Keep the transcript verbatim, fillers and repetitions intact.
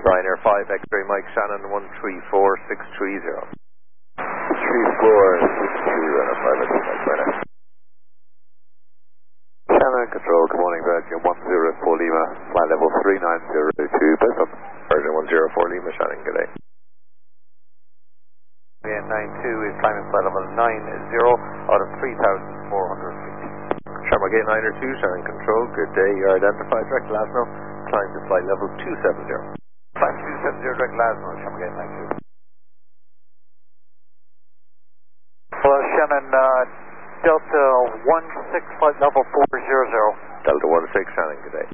Ryanair five, X-ray Mike Shannon, one three four six three zero. three four six three, Ryanair five, X-ray Mike Ryanair. Shannon Control, good morning, Virgin one zero four Lima, flight level three nine zero two, best up. Virgin one zero four Lima, Shannon, good day. N nine two is climbing flight level nine zero out of three thousand four hundred fifty. Shamrock eight nine two, Shannon Control, good day. You're identified, direct Glasgow, climb to flight level two seven zero. Climb two seven zero, direct Glasgow, Shamrock eight nine two. Hello, Shannon, uh, Delta one six, flight level four zero zero. Delta one six, Shannon, good day.